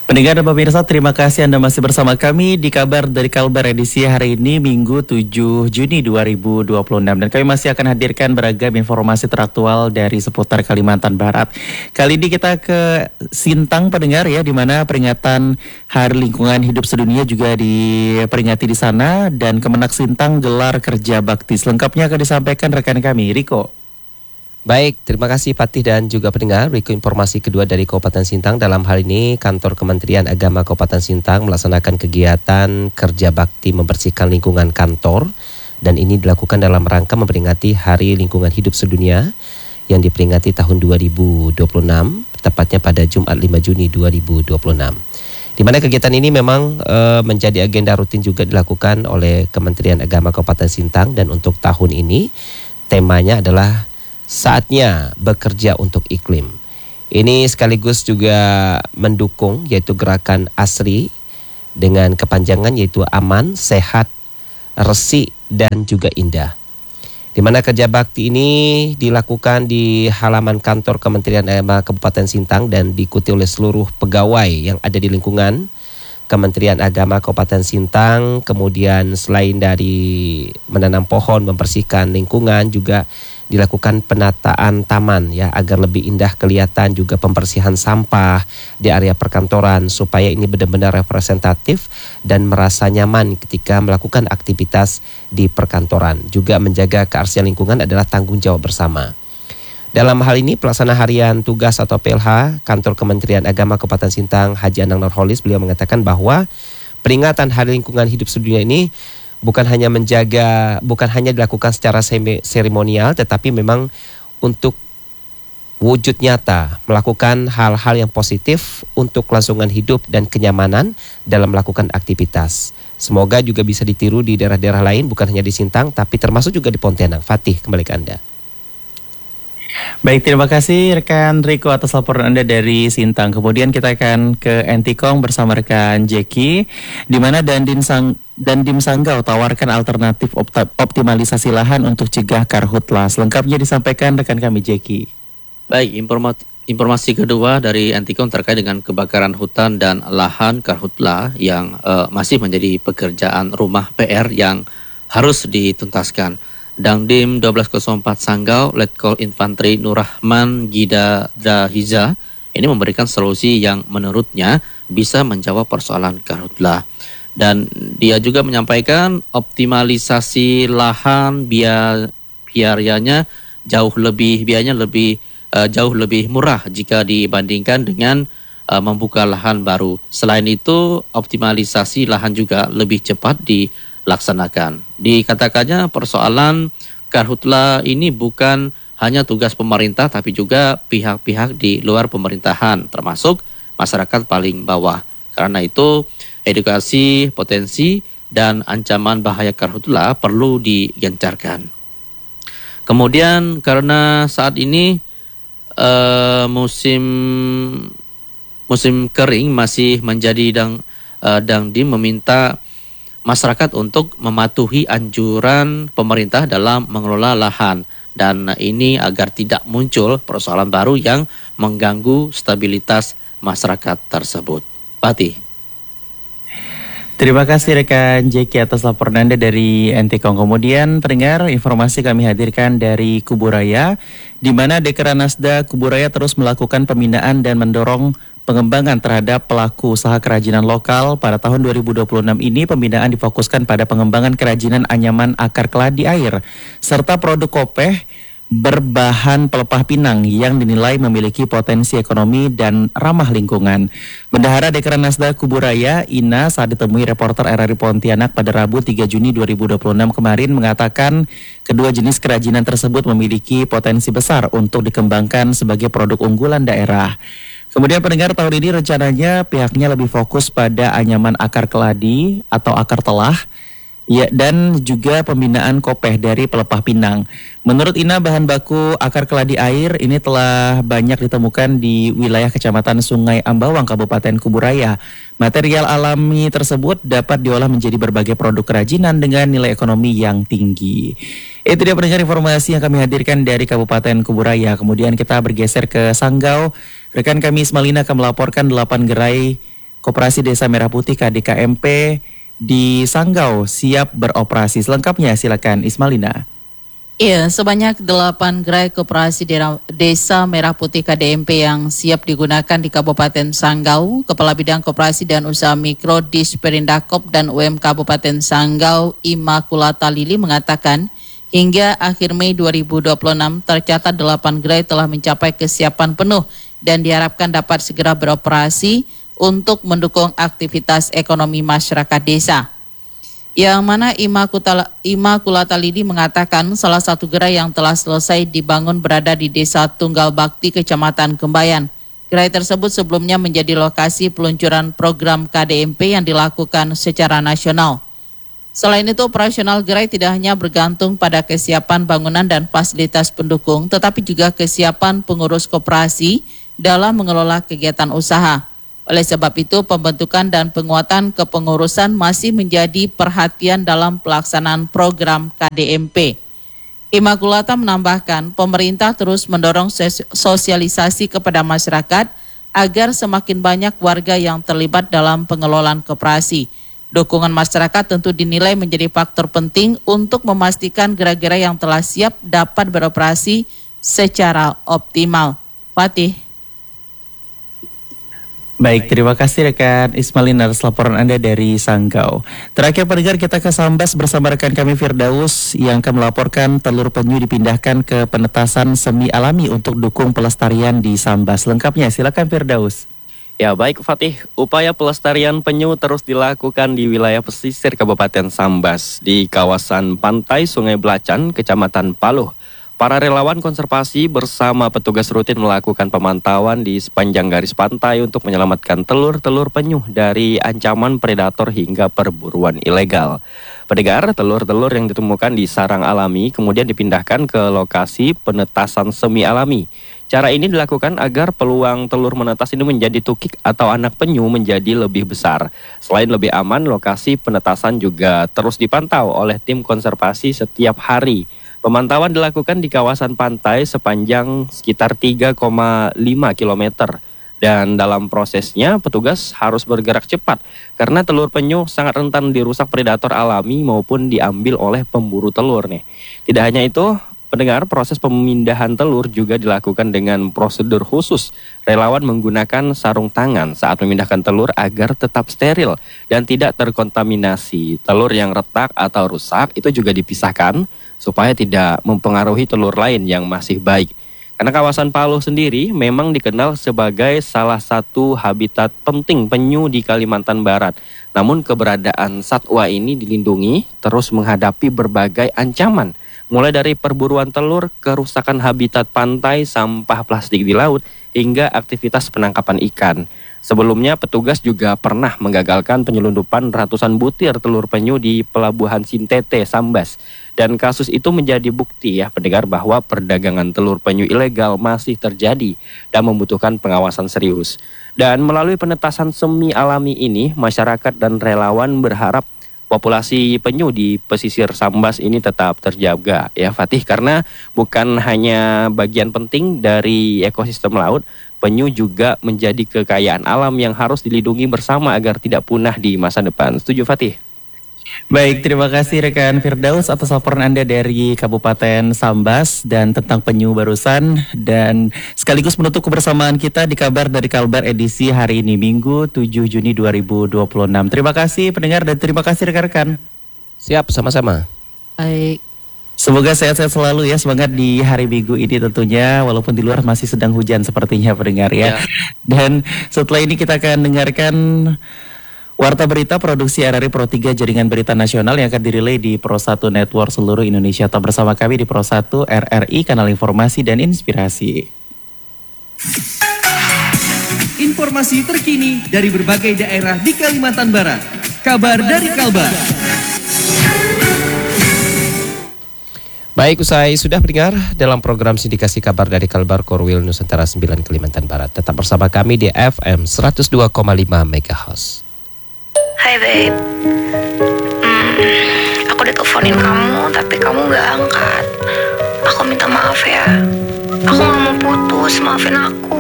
Pendengar dan pemirsa, terima kasih Anda masih bersama kami di Kabar dari Kalbar edisi hari ini Minggu 7 Juni 2026. Dan kami masih akan hadirkan beragam informasi teraktual dari seputar Kalimantan Barat. Kali ini kita ke Sintang pendengar ya, di mana peringatan Hari Lingkungan Hidup Sedunia juga diperingati di sana. Dan Kemenak Sintang gelar kerja bakti. Selengkapnya akan disampaikan rekan kami, Riko. Baik, terima kasih Patih dan juga pendengar. Berikut informasi kedua dari Kabupaten Sintang. Dalam hal ini, Kantor Kementerian Agama Kabupaten Sintang melaksanakan kegiatan kerja bakti membersihkan lingkungan kantor. Dan ini dilakukan dalam rangka memperingati Hari Lingkungan Hidup Sedunia yang diperingati tahun 2026, tepatnya pada Jumat 5 Juni 2026. Di mana kegiatan ini memang menjadi agenda rutin juga dilakukan oleh Kementerian Agama Kabupaten Sintang. Dan untuk tahun ini, temanya adalah saatnya bekerja untuk iklim. Ini sekaligus juga mendukung yaitu gerakan ASRI dengan kepanjangan yaitu aman, sehat, resik dan juga indah. Di mana kerja bakti ini dilakukan di halaman kantor Kementerian Agama Kabupaten Sintang dan diikuti oleh seluruh pegawai yang ada di lingkungan Kementerian Agama Kabupaten Sintang. Kemudian selain dari menanam pohon, membersihkan lingkungan, juga dilakukan penataan taman ya agar lebih indah kelihatan, juga pembersihan sampah di area perkantoran supaya ini benar-benar representatif dan merasa nyaman ketika melakukan aktivitas di perkantoran. Juga menjaga kearsaian lingkungan adalah tanggung jawab bersama. Dalam hal ini pelaksana harian tugas atau PLH Kantor Kementerian Agama Kabupaten Sintang Haji Anang Nurholis, beliau mengatakan bahwa peringatan Hari Lingkungan Hidup Sedunia ini bukan hanya dilakukan secara seremonial, tetapi memang untuk wujud nyata melakukan hal-hal yang positif untuk kelangsungan hidup dan kenyamanan dalam melakukan aktivitas. Semoga juga bisa ditiru di daerah-daerah lain, bukan hanya di Sintang tapi termasuk juga di Pontianak. Fatih, kembali ke Anda. Baik, terima kasih rekan Riko atas laporan Anda dari Sintang. Kemudian kita akan ke Entikong bersama rekan Jeki, di mana Dandim Sanggau tawarkan alternatif optimalisasi lahan untuk cegah karhutla. Selengkapnya disampaikan rekan kami Jeki. Baik, informasi kedua dari Entikong terkait dengan kebakaran hutan dan lahan karhutla yang masih menjadi pekerjaan rumah PR yang harus dituntaskan. Dandim 1204 Sanggau, Letkol Infanteri Nurrahman Gida Dahiza ini memberikan solusi yang menurutnya bisa menjawab persoalan karhutla. Dan dia juga menyampaikan optimalisasi lahan biayanya jauh lebih murah jika dibandingkan dengan membuka lahan baru. Selain itu, optimalisasi lahan juga lebih cepat dilaksanakan. Dikatakannya persoalan karhutla ini bukan hanya tugas pemerintah tapi juga pihak-pihak di luar pemerintahan termasuk masyarakat paling bawah. Karena itu edukasi potensi dan ancaman bahaya karhutla perlu digencarkan. Kemudian karena saat ini musim kering masih menjadi Dandim meminta masyarakat untuk mematuhi anjuran pemerintah dalam mengelola lahan, dan ini agar tidak muncul persoalan baru yang mengganggu stabilitas masyarakat tersebut. Patih. Terima kasih rekan Jeki atas laporan Anda dari Entikong. Kemudian pendengar, informasi kami hadirkan dari Kuburaya, di mana Dekranasda Kuburaya terus melakukan pembinaan dan mendorong pengembangan terhadap pelaku usaha kerajinan lokal. Pada tahun 2026 ini pembinaan difokuskan pada pengembangan kerajinan anyaman akar keladi air serta produk kopeh berbahan pelepah pinang yang dinilai memiliki potensi ekonomi dan ramah lingkungan. Bendahara Dekranasda Kuburaya Ina saat ditemui reporter RRI Pontianak pada Rabu 3 Juni 2026 kemarin mengatakan kedua jenis kerajinan tersebut memiliki potensi besar untuk dikembangkan sebagai produk unggulan daerah. Kemudian pendengar, tahun ini rencananya pihaknya lebih fokus pada anyaman akar keladi atau akar telah ya, dan juga pembinaan kopeh dari pelepah pinang. Menurut Ina, bahan baku akar keladi air ini telah banyak ditemukan di wilayah Kecamatan Sungai Ambawang, Kabupaten Kuburaya. Material alami tersebut dapat diolah menjadi berbagai produk kerajinan dengan nilai ekonomi yang tinggi. Itu dia pendengar informasi yang kami hadirkan dari Kabupaten Kuburaya. Kemudian kita bergeser ke Sanggau. Rekan kami Ismalina akan melaporkan 8 gerai Koperasi Desa Merah Putih KDKMP di Sanggau siap beroperasi. Selengkapnya silakan Ismalina. Iya, sebanyak 8 gerai koperasi Desa Merah Putih KDMP yang siap digunakan di Kabupaten Sanggau. Kepala Bidang Koperasi dan Usaha Mikro Disperindakop dan UM Kabupaten Sanggau, Immaculata Lili mengatakan, hingga akhir Mei 2026 tercatat 8 gerai telah mencapai kesiapan penuh dan diharapkan dapat segera beroperasi untuk mendukung aktivitas ekonomi masyarakat desa. Yang mana Immaculata Lili mengatakan salah satu gerai yang telah selesai dibangun berada di Desa Tunggal Bakti, Kecamatan Kembayan. Gerai tersebut sebelumnya menjadi lokasi peluncuran program KDMP yang dilakukan secara nasional. Selain itu, operasional gerai tidak hanya bergantung pada kesiapan bangunan dan fasilitas pendukung, tetapi juga kesiapan pengurus koperasi dalam mengelola kegiatan usaha. Oleh sebab itu, pembentukan dan penguatan kepengurusan masih menjadi perhatian dalam pelaksanaan program KDMP. Immaculata menambahkan, pemerintah terus mendorong sosialisasi kepada masyarakat agar semakin banyak warga yang terlibat dalam pengelolaan koperasi. Dukungan masyarakat tentu dinilai menjadi faktor penting untuk memastikan gerai-gerai yang telah siap dapat beroperasi secara optimal. Fatih. Baik, terima kasih rekan Ismalina atas laporan Anda dari Sanggau. Terakhir pendengar, kita ke Sambas bersama rekan kami Firdaus yang akan melaporkan telur penyu dipindahkan ke penetasan semi alami untuk dukung pelestarian di Sambas. Lengkapnya silakan Firdaus. Ya baik Fatih, upaya pelestarian penyu terus dilakukan di wilayah pesisir Kabupaten Sambas di kawasan pantai Sungai Belacan, Kecamatan Paluh. Para relawan konservasi bersama petugas rutin melakukan pemantauan di sepanjang garis pantai untuk menyelamatkan telur-telur penyu dari ancaman predator hingga perburuan ilegal. Pendengar, telur-telur yang ditemukan di sarang alami kemudian dipindahkan ke lokasi penetasan semi alami. Cara ini dilakukan agar peluang telur menetas ini menjadi tukik atau anak penyu menjadi lebih besar. Selain lebih aman, lokasi penetasan juga terus dipantau oleh tim konservasi setiap hari. Pemantauan dilakukan di kawasan pantai sepanjang sekitar 3,5 km. Dan dalam prosesnya petugas harus bergerak cepat karena telur penyu sangat rentan dirusak predator alami maupun diambil oleh pemburu telur nih. Tidak hanya itu, pendengar, proses pemindahan telur juga dilakukan dengan prosedur khusus. Relawan menggunakan sarung tangan saat memindahkan telur agar tetap steril dan tidak terkontaminasi. Telur yang retak atau rusak itu juga dipisahkan supaya tidak mempengaruhi telur lain yang masih baik. Karena kawasan Paluh sendiri memang dikenal sebagai salah satu habitat penting penyu di Kalimantan Barat. Namun keberadaan satwa ini dilindungi terus menghadapi berbagai ancaman. Mulai dari perburuan telur, kerusakan habitat pantai, sampah plastik di laut, hingga aktivitas penangkapan ikan. Sebelumnya petugas juga pernah menggagalkan penyelundupan ratusan butir telur penyu di Pelabuhan Sintete, Sambas. Dan kasus itu menjadi bukti ya pendengar bahwa perdagangan telur penyu ilegal masih terjadi dan membutuhkan pengawasan serius. Dan melalui penetasan semi alami ini, masyarakat dan relawan berharap populasi penyu di pesisir Sambas ini tetap terjaga ya Fatih, karena bukan hanya bagian penting dari ekosistem laut, penyu juga menjadi kekayaan alam yang harus dilindungi bersama agar tidak punah di masa depan. Setuju Fatih? Baik, terima kasih rekan Firdaus atas laporan Anda dari Kabupaten Sambas dan tentang penyu barusan, dan sekaligus menutup kebersamaan kita di kabar dari Kalbar edisi hari ini Minggu 7 Juni 2026. Terima kasih pendengar dan terima kasih rekan-rekan. Siap, sama-sama. Baik. Semoga sehat-sehat selalu ya, semangat di hari Minggu ini tentunya, walaupun di luar masih sedang hujan sepertinya pendengar ya. Dan setelah ini kita akan dengarkan Warta Berita Produksi RRI Pro 3 Jaringan Berita Nasional yang akan dirilai di Pro 1 Network seluruh Indonesia. Tetap bersama kami di Pro 1 RRI, kanal informasi dan inspirasi. Informasi terkini dari berbagai daerah di Kalimantan Barat. Kabar dari Kalbar. Baik, usai sudah mendengar dalam program sindikasi kabar dari Kalbar Korwil Nusantara 9 Kalimantan Barat. Tetap bersama kami di FM 102,5 MHz. Hai babe, aku udah teleponin kamu tapi kamu gak angkat. Aku minta maaf ya, aku gak mau putus, maafin aku.